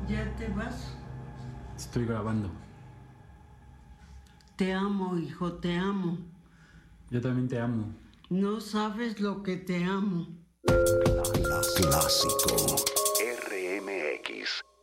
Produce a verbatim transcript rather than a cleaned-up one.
¿Ya te vas? Estoy grabando. Te amo, hijo, te amo. Yo también te amo. No sabes lo que te amo. Clásico R M X.